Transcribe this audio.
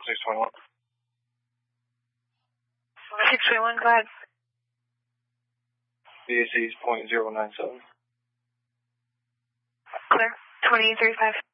621. 621, go ahead. VAC is .097. Clear. 23.5.